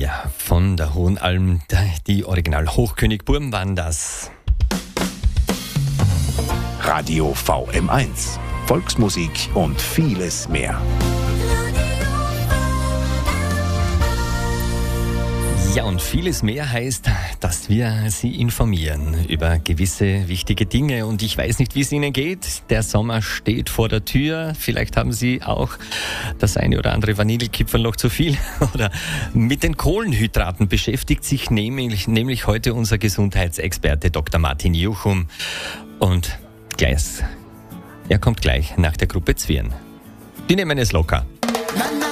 Ja, von der Hohenalm, die Original Hochkönig-Burm waren das. Radio VM1. Volksmusik und vieles mehr. Ja, und vieles mehr heißt, dass wir Sie informieren über gewisse wichtige Dinge. Und ich weiß nicht, wie es Ihnen geht. Der Sommer steht vor der Tür. Vielleicht haben Sie auch das eine oder andere Vanillekipferl noch zu viel. Oder mit den Kohlenhydraten beschäftigt sich nämlich heute unser Gesundheitsexperte Dr. Martin Juchum. Und er kommt gleich nach der Gruppe Zwirn. Die nehmen es locker.